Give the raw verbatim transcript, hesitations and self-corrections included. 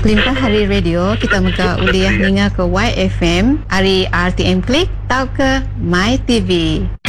Pelimpah Hari Radio, kita muka uliah ninga ke Y F M, hari R T M Klik, tau ke My T V.